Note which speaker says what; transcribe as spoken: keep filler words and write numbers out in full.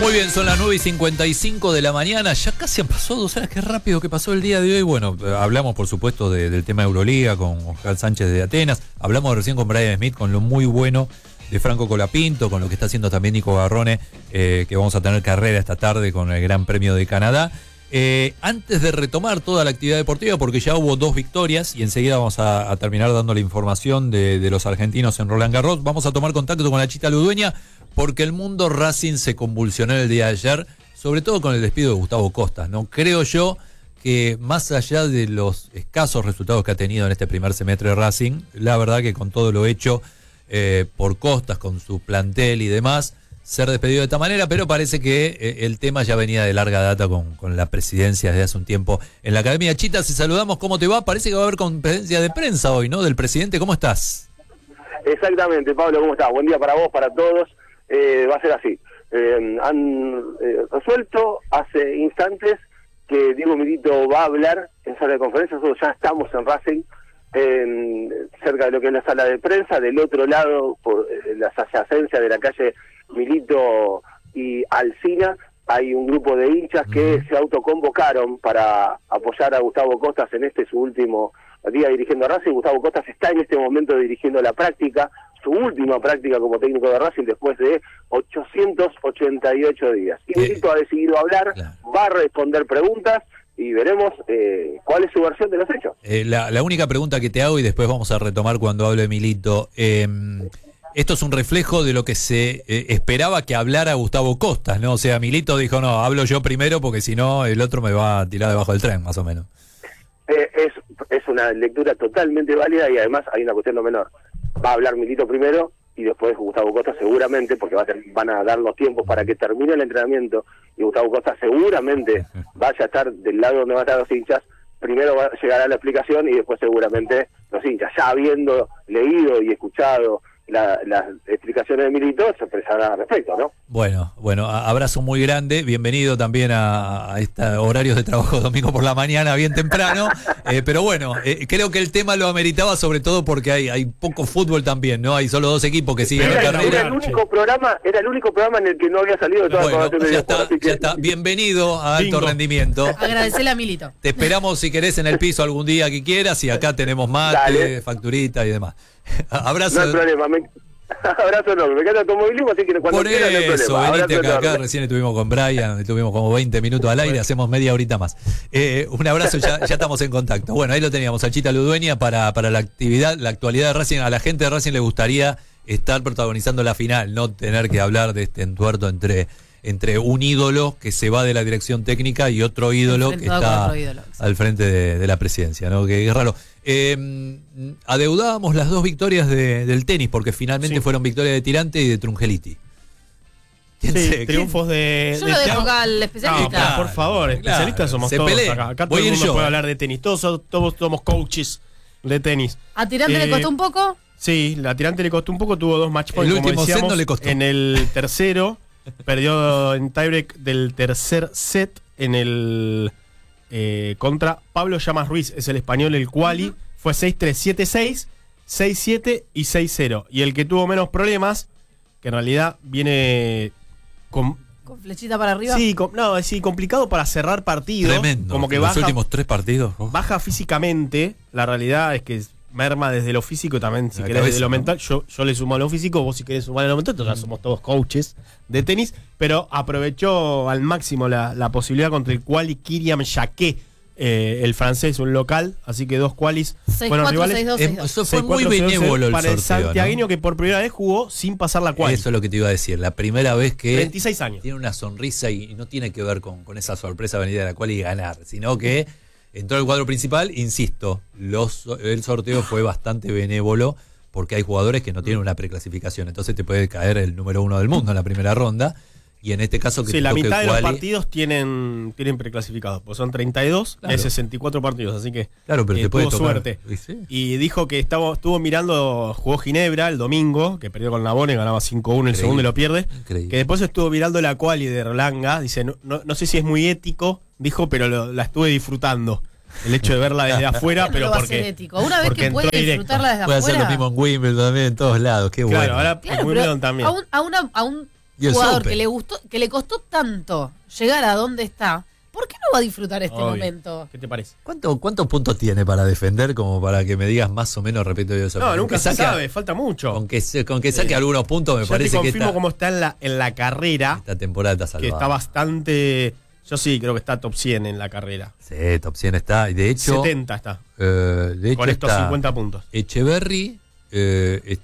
Speaker 1: Muy bien, son las nueve y cincuenta y cinco de la mañana, ya casi han pasado dos horas, qué rápido que pasó el día de hoy. Bueno, hablamos por supuesto de, del tema de Euroliga con Oscar Sánchez de Atenas, hablamos recién con Brian Smith, con lo muy bueno de Franco Colapinto, con lo que está haciendo también Nico Garrone, eh, que vamos a tener carrera esta tarde con el Gran Premio de Canadá. Eh, antes de retomar toda la actividad deportiva, porque ya hubo dos victorias y enseguida vamos a, a terminar dando la información de, de los argentinos en Roland Garros, vamos a tomar contacto con la Chita Ludueña, porque el mundo Racing se convulsionó el día de ayer, sobre todo con el despido de Gustavo Costas, ¿no? Creo yo que más allá de los escasos resultados que ha tenido en este primer semestre de Racing, la verdad que con todo lo hecho eh, por Costas, con su plantel y demás, ser despedido de esta manera, pero parece que eh, el tema ya venía de larga data con, con la presidencia desde hace un tiempo en la Academia. Chita, si saludamos, ¿cómo te va? Parece que va a haber conferencia de prensa hoy, ¿no? Del presidente, ¿cómo estás?
Speaker 2: Exactamente, Pablo, ¿cómo estás? Buen día para vos, para todos. Eh, va a ser así. Eh, han eh, resuelto hace instantes que Diego Milito va a hablar en sala de conferencias. Nosotros ya estamos en Racing, eh, cerca de lo que es la sala de prensa, del otro lado, por eh, las adyacencias de la calle Milito y Alsina, hay un grupo de hinchas que uh-huh. se autoconvocaron para apoyar a Gustavo Costas en este su último día dirigiendo a Racing. Gustavo Costas está en este momento dirigiendo la práctica, su última práctica como técnico de Racing después de ochocientos ochenta y ocho días. Y Milito ha decidido hablar, claro. va a responder preguntas y veremos eh, cuál es su versión de los hechos.
Speaker 1: Eh, la, la única pregunta que te hago, y después vamos a retomar cuando hable Milito, eh, esto es un reflejo de lo que se eh, esperaba que hablara Gustavo Costas, ¿no? O sea, Milito dijo, no, hablo yo primero porque si no el otro me va a tirar debajo del tren, más o menos.
Speaker 2: Eh, es, es una lectura totalmente válida y además hay una cuestión no menor. Va a hablar Milito primero y después Gustavo Costas seguramente, porque va a ter, van a dar los tiempos para que termine el entrenamiento y Gustavo Costas seguramente vaya a estar del lado donde van a estar los hinchas. Primero va, llegará la explicación y después seguramente los hinchas, ya habiendo leído y escuchado La, las explicaciones de Milito, se expresarán al respecto, ¿no?
Speaker 1: Bueno, bueno, abrazo muy grande, bienvenido también a, a estos horarios de trabajo domingo por la mañana, bien temprano, eh, pero bueno, eh, creo que el tema lo ameritaba sobre todo porque hay, hay poco fútbol también, ¿no? Hay solo dos equipos que siguen
Speaker 2: era,
Speaker 1: la carrera.
Speaker 2: Era el único programa, era el único programa en el que no había salido de toda
Speaker 1: bueno,
Speaker 2: la información
Speaker 1: ya
Speaker 2: de
Speaker 1: está,
Speaker 2: deporte,
Speaker 1: ya está, bienvenido a Alto Bingo. Rendimiento.
Speaker 3: Agradecerle a Milito.
Speaker 1: Te esperamos si querés en el piso algún día que quieras y acá tenemos mate, Dale. facturita y demás. Abrazo.
Speaker 2: No hay problema, me... Abrazo enorme, me encanta el automovilismo, así que cuando
Speaker 1: Por
Speaker 2: quieran no hay
Speaker 1: eso,
Speaker 2: problema.
Speaker 1: venite acá, acá, recién estuvimos con Brian, estuvimos como veinte minutos al aire, hacemos media horita más. Eh, un abrazo, ya, ya estamos en contacto. Bueno, ahí lo teníamos, a Chita Ludueña para, para la actividad, la actualidad de Racing. A la gente de Racing le gustaría estar protagonizando la final, no tener que hablar de este entuerto entre, entre un ídolo que se va de la dirección técnica y otro ídolo que está ídolo, al frente de, de la presidencia, ¿no? Que es raro. Eh, adeudábamos las dos victorias de, del tenis porque finalmente sí. fueron victorias de Tirante y de Trungeliti.
Speaker 4: Sí, se, triunfos de...
Speaker 3: Yo de lo dejo acá al especialista.
Speaker 4: No, claro, por favor, especialistas claro, somos todos pelea. acá. Acá todo el mundo yo. puede hablar de tenis. Todos, todos somos coaches de tenis.
Speaker 3: ¿A Tirante eh, le costó un poco?
Speaker 4: Sí, a Tirante le costó un poco. Tuvo dos match points,
Speaker 1: el
Speaker 4: como
Speaker 1: último
Speaker 4: decíamos.
Speaker 1: set no le costó.
Speaker 4: En el tercero, perdió en tiebreak del tercer set en el... Eh, contra Pablo Llamas Ruiz, es el español, el quali, uh-huh. fue seis tres, siete seis, seis siete y seis cero. Y el que tuvo menos problemas, que en realidad viene con...
Speaker 3: ¿Con flechita para arriba?
Speaker 4: Sí, com, no, sí, complicado para cerrar partidos.
Speaker 1: Tremendo.
Speaker 4: Como que
Speaker 1: los
Speaker 4: baja,
Speaker 1: últimos tres partidos. Oh.
Speaker 4: Baja físicamente, la realidad es que merma desde lo físico también, si la querés, cabeza, desde lo ¿no? mental. Yo, yo le sumo a lo físico, vos si querés sumar a lo mental, entonces ya somos todos coaches de tenis, pero aprovechó al máximo la, la posibilidad contra el quali Kyriam Jacquet, eh, el francés, un local, así que dos qualis fueron rivales.
Speaker 3: seis dos, seis dos.
Speaker 1: Eso fue muy benévolo el
Speaker 4: para el
Speaker 1: sorteo,
Speaker 4: santiagueño,
Speaker 1: ¿no?
Speaker 4: que por primera vez jugó sin pasar la quali.
Speaker 1: Eso es lo que te iba a decir, la primera vez que
Speaker 4: treinta y seis años.
Speaker 1: Tiene una sonrisa y no tiene que ver con, con esa sorpresa venida de la quali y ganar, sino que entró al cuadro principal, insisto, los, el sorteo fue bastante benévolo porque hay jugadores que no tienen una preclasificación, entonces te puede caer el número uno del mundo en la primera ronda. Y en este caso que
Speaker 4: sí, la mitad de
Speaker 1: quali,
Speaker 4: los partidos tienen tienen preclasificados, pues son treinta y dos claro. de sesenta y cuatro partidos, así que
Speaker 1: claro, pero
Speaker 4: eh,
Speaker 1: te puede
Speaker 4: tuvo
Speaker 1: tocar.
Speaker 4: suerte.
Speaker 1: ¿Y, sí?
Speaker 4: y dijo que estaba, estuvo mirando, jugó Ginebra el domingo, que perdió con Navone, ganaba cinco uno el segundo y lo pierde.
Speaker 1: Increíble.
Speaker 4: Que después estuvo mirando la quali de Roland Garros, dice, no, no, no sé si es muy ético, dijo, pero lo, la estuve disfrutando. El hecho de verla desde afuera, pero
Speaker 3: no
Speaker 4: porque...
Speaker 3: ético. Una vez que puede disfrutarla desde
Speaker 1: puede
Speaker 3: afuera...
Speaker 1: Puede hacer lo mismo en Wimbledon también, en todos lados, qué
Speaker 4: claro,
Speaker 1: bueno.
Speaker 4: Ahora
Speaker 3: claro,
Speaker 4: en Wimbledon también.
Speaker 3: A un, a, una, a un
Speaker 1: Y el
Speaker 3: jugador
Speaker 1: Open.
Speaker 3: que le gustó, que le costó tanto llegar a donde está, ¿por qué no va a disfrutar este
Speaker 4: Obvio.
Speaker 3: momento?
Speaker 4: ¿Qué te parece?
Speaker 1: ¿Cuánto, ¿Cuántos puntos tiene para defender como para que me digas más o menos respecto de eso?
Speaker 4: No,
Speaker 1: Con
Speaker 4: nunca
Speaker 1: que
Speaker 4: se
Speaker 1: saque-
Speaker 4: sabe, falta mucho.
Speaker 1: Con que, se- con que saque
Speaker 4: Eh,
Speaker 1: algunos puntos me
Speaker 4: Ya te
Speaker 1: parece que
Speaker 4: confirmo
Speaker 1: esta,
Speaker 4: cómo está en la, en la carrera,
Speaker 1: esta temporada está
Speaker 4: que
Speaker 1: salvada.
Speaker 4: está bastante... Yo sí creo que está top cien en la carrera.
Speaker 1: Sí, top cien está. Y de hecho,
Speaker 4: setenta está,
Speaker 1: eh, de hecho
Speaker 4: con estos
Speaker 1: está
Speaker 4: cincuenta puntos.
Speaker 1: Echeverry, eh,